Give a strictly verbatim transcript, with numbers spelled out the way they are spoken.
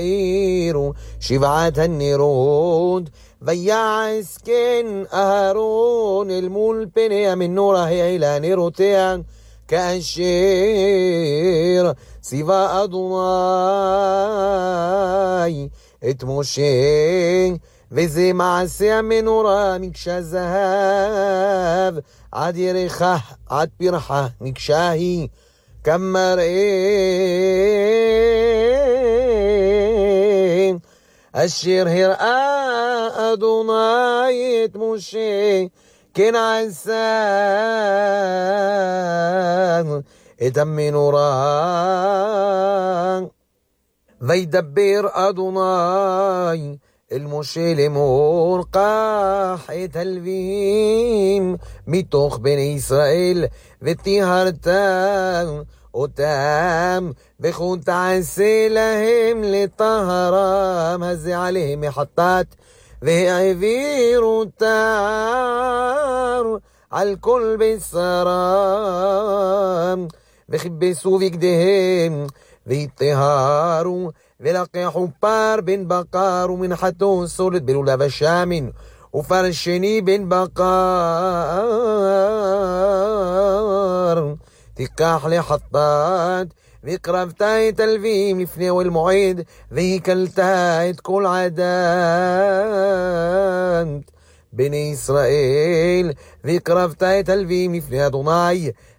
שבעת הנרות, ויעש כן אהרון אל מול פני המנורה העילה נרותיה, כאשר ציווה אדוני את משה, וזה מעשה המנורה, מקשה זהב עד ירחה עד פרחה, מקשה היא כמראה אשר הראה אדוני את משה, כן עשה את המנורה. וידבר אדוני אל משה לאמור, קח את הלווים מתוך בני ישראל, וטיהרת אותם, וכל תעשה להם לטהרם, הזה עליהם מחטאת, והעביר אותם על כל בשרם, וכיבסו בגדיהם, ויטהרו, ולקחו פר בן בקר ומנחתו סולת בלולב השמן, ופר שני בן בקר תיקח לחטאת, והקרבת את הלווים לפני אוהל מועד, והקלת את כל עדת בני ישראל, והקרבת את הלווים לפני אדוני,